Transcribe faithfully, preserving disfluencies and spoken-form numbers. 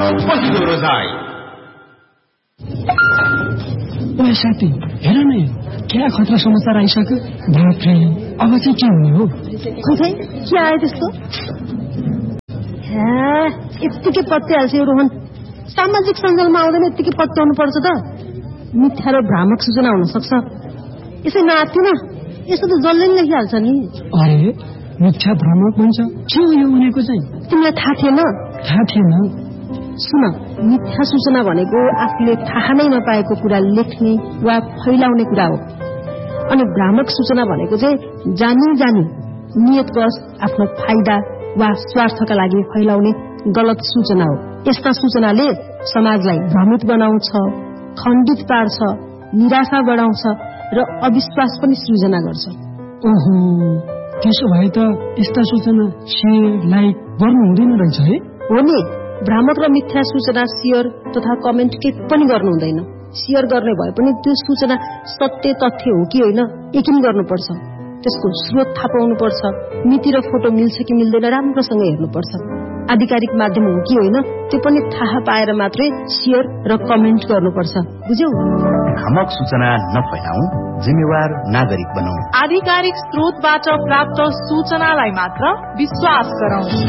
पहिलो रोजाइ। ओए साथी, हेर न यो क्या खतरा समाचार आइसक्यो। बाफ्रे, अब चाहिँ के हुने हो? खोइ के आयो त्यस्तो? यत्तिकै पत्याइहाल्छ यो रोहन। सामाजिक सञ्जालमा आउँदैन यत्तिकै पत्याउनु पर्छ त। मिथ्या र भ्रामक सूचना हुन सक्छ। यसै नआत्तिन, यस्तो त जसले नि लेखिहाल्छ नि। अरे मिथ्या भ्रामक भन्छ, के हो यो भनेको चाहिँ? तिमीलाई थाहा थिएन? थाहा थिएन। सुन, मिथ्या सूचना भनेको आफूले थाहा नै नपाएको कुरा लेख्ने वा फैलाउने कुरा हो। अनि भ्रामक सूचना भनेको चाहिँ जानी जानी नियतवश आफ्नो फाइदा वा स्वार्थका लागि फैलाउने गलत सूचना हो। यस्ता सूचनाले समाजलाई भ्रमित बनाउँछ, खण्डित पार्छ, निराशा बढाउँछ र अविश्वास पनि सृजना गर्छ। ओहो, त्यसो भए त यस्ता सूचना शेयर लाइक गर्नु हुँदैन रहेछ है? हो नि, भ्रामक र मिथ्या सूचना शेयर तथा कमेन्ट के पनि गर्नु हुँदैन। शेयर गर्ने भए पनि त्यो सूचना सत्य तथ्य हो कि होइन यकिन गर्नुपर्छ। त्यसको स्रोत थाहा पाउनुपर्छ। मिति र फोटो मिल्छ कि मिल्दैन राम्रोसँग हेर्नुपर्छ। आधिकारिक माध्यम हो कि होइन त्यो पनि थाहा पाएर मात्रै शेयर र कमेन्ट गर्नुपर्छ। बुझ्यौ? भ्रामक सूचना नफैलाऊ, जिम्मेवार नागरिक बनाऊ। आधिकारिक स्रोतबाट प्राप्त सूचनालाई मात्र विश्वास गरौं।